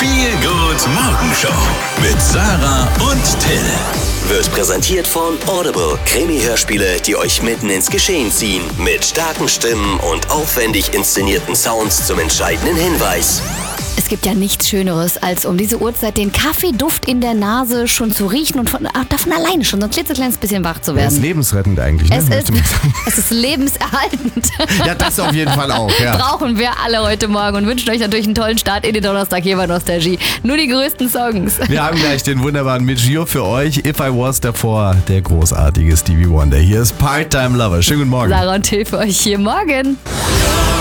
Feelgood Morgenshow mit Sarah und Till. Wird präsentiert von Audible. Krimi-Hörspiele, die euch mitten ins Geschehen ziehen. Mit starken Stimmen und aufwendig inszenierten Sounds zum entscheidenden Hinweis. Es gibt ja nichts Schöneres, als um diese Uhrzeit den Kaffeeduft in der Nase schon zu riechen und davon alleine schon so ein klitzekleines bisschen wach zu werden. Das ist lebensrettend eigentlich, ne? Es ist lebenserhaltend. Ja, das auf jeden Fall auch, ja. Brauchen wir alle heute Morgen und wünschen euch natürlich einen tollen Start in den Donnerstag hier bei Nostalgie. Nur die größten Songs. Wir haben gleich den wunderbaren Mit Gio für euch. If I Was davor, der großartige Stevie Wonder. Hier ist Part-Time Lover. Schönen guten Morgen. Sarah und Till für euch hier morgen.